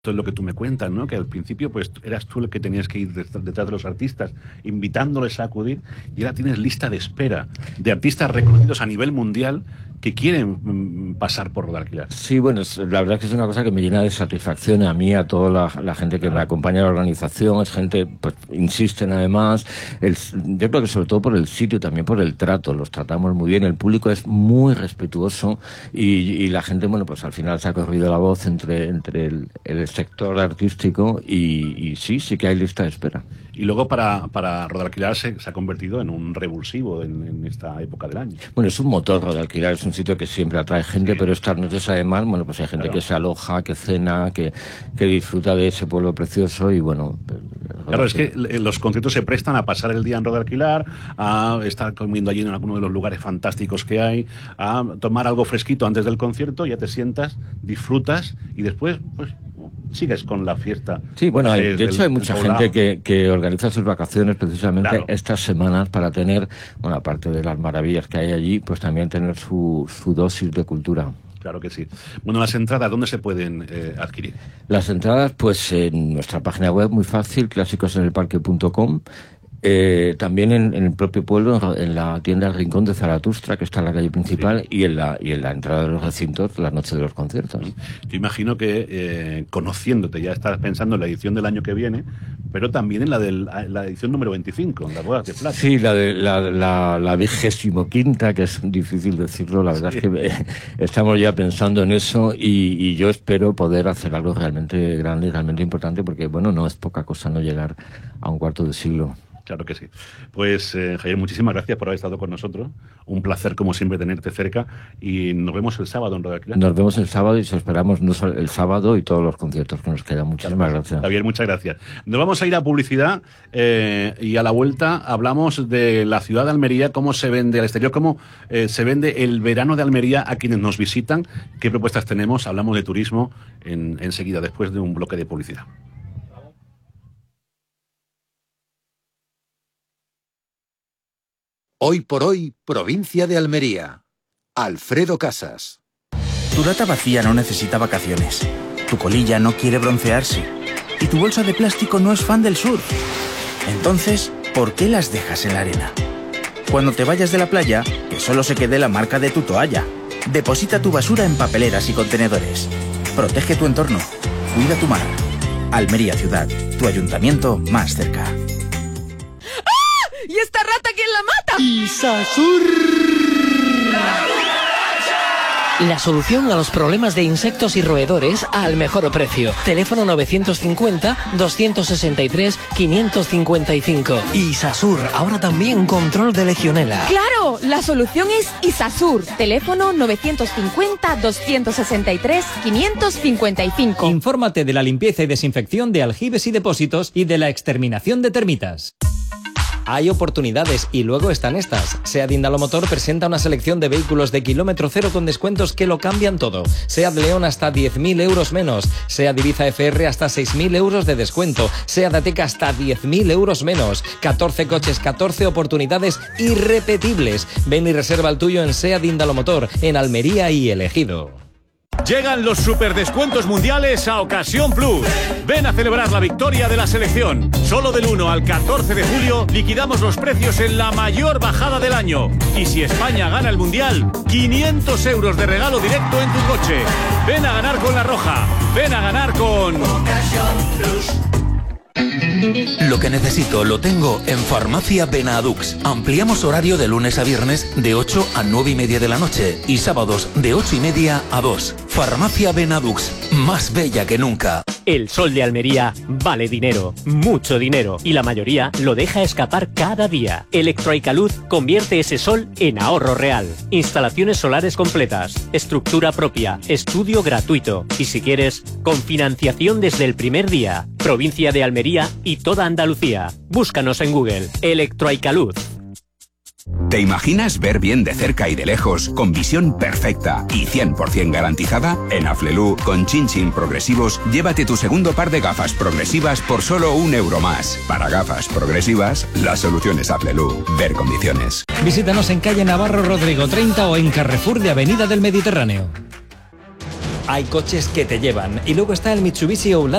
Todo lo que tú me cuentas, ¿no? Que al principio pues eras tú el que tenías que ir detrás de los artistas, invitándoles a acudir, y ahora tienes lista de espera de artistas reconocidos a nivel mundial que quieren pasar por Rodalquilar. Sí, bueno, la verdad es que es una cosa que me llena de satisfacción a mí, a toda la gente que me acompaña en la organización. Es gente, pues, insisten además, yo creo que sobre todo por el sitio, también por el trato, los tratamos muy bien, el público es muy respetuoso y la gente, bueno, pues al final se ha corrido la voz entre el sector artístico y sí que hay lista de espera. Y luego para Rodalquilar se ha convertido en un revulsivo en esta época del año. Bueno, es un motor. Rodalquilar es un sitio que siempre atrae gente, pero estas noches además, bueno, pues hay gente que se aloja, que cena, que disfruta de ese pueblo precioso y bueno... Claro, es que los conciertos se prestan a pasar el día en Rodalquilar, a estar comiendo allí en alguno de los lugares fantásticos que hay, a tomar algo fresquito antes del concierto, ya te sientas, disfrutas y después, pues, sigues con la fiesta. Sí, bueno, de hecho hay mucha gente que organiza sus vacaciones precisamente estas semanas para tener, bueno, aparte de las maravillas que hay allí, pues también tener su dosis de cultura. Claro que sí. Bueno, las entradas, ¿dónde se pueden adquirir? Las entradas, pues en nuestra página web, muy fácil, clásicosenelparque.com. También en el propio pueblo, en la tienda El Rincón de Zaratustra, que está en la calle principal, y en la entrada de los recintos, la noche de los conciertos. Yo imagino que, conociéndote, ya estás pensando en la edición del año que viene, pero también en la edición número 25, en las bodas de plata. Sí, la 25ª, que es difícil decirlo, la verdad es que estamos ya pensando en eso y yo espero poder hacer algo realmente grande y realmente importante, porque, bueno, no es poca cosa no llegar a un cuarto de siglo. Claro que sí. Pues, Javier, muchísimas gracias por haber estado con nosotros. Un placer, como siempre, tenerte cerca. Y nos vemos el sábado en Rodalquilar. Nos vemos el sábado y os esperamos el sábado y todos los conciertos que nos quedan. Muchísimas gracias. Javier, muchas gracias. Nos vamos a ir a publicidad y a la vuelta hablamos de la ciudad de Almería, cómo se vende al exterior, cómo se vende el verano de Almería a quienes nos visitan, qué propuestas tenemos. Hablamos de turismo enseguida, después de un bloque de publicidad. Hoy por hoy, provincia de Almería. Alfredo Casas. Tu lata vacía no necesita vacaciones. Tu colilla no quiere broncearse. Y tu bolsa de plástico no es fan del surf. Entonces, ¿por qué las dejas en la arena? Cuando te vayas de la playa, que solo se quede la marca de tu toalla. Deposita tu basura en papeleras y contenedores. Protege tu entorno. Cuida tu mar. Almería Ciudad, tu ayuntamiento más cerca. ¿Y esta rata quién la mata? ¡Isasur! La solución a los problemas de insectos y roedores al mejor precio. Teléfono 950-263-555. Isasur, ahora también control de legionela. ¡Claro! La solución es Isasur. Teléfono 950-263-555. Infórmate de la limpieza y desinfección de aljibes y depósitos y de la exterminación de termitas. Hay oportunidades y luego están estas. SEAT Indalomotor presenta una selección de vehículos de kilómetro cero con descuentos que lo cambian todo. SEAT León hasta 10.000 euros menos. SEAT Ibiza FR hasta 6.000 euros de descuento. SEAT Ateca hasta 10.000 euros menos. 14 coches, 14 oportunidades irrepetibles. Ven y reserva el tuyo en SEAT Indalomotor, en Almería y El Ejido. Llegan los superdescuentos mundiales a Ocasión Plus. Ven a celebrar la victoria de la selección. Solo del 1 al 14 de julio liquidamos los precios en la mayor bajada del año. Y si España gana el mundial, 500 euros de regalo directo en tu coche. Ven a ganar con La Roja. Ven a ganar con Ocasión Plus. Lo que necesito lo tengo en Farmacia Benadux. Ampliamos horario de lunes a viernes de 8 a 9 y media de la noche y sábados de 8 y media a 2. Farmacia Benadux, más bella que nunca. El sol de Almería vale dinero, mucho dinero, y la mayoría lo deja escapar cada día. Electroicaluz convierte ese sol en ahorro real. Instalaciones solares completas, estructura propia, estudio gratuito y, si quieres, con financiación desde el primer día. Provincia de Almería y toda Andalucía. Búscanos en Google. Electroicaluz. ¿Te imaginas ver bien de cerca y de lejos, con visión perfecta y 100% garantizada? En Aflelu, con Chin Chin Progresivos, llévate tu segundo par de gafas progresivas por solo €1 más. Para gafas progresivas, la solución es Aflelu. Ver condiciones. Visítanos en calle Navarro Rodrigo 30 o en Carrefour de Avenida del Mediterráneo. Hay coches que te llevan. Y luego está el Mitsubishi Outlander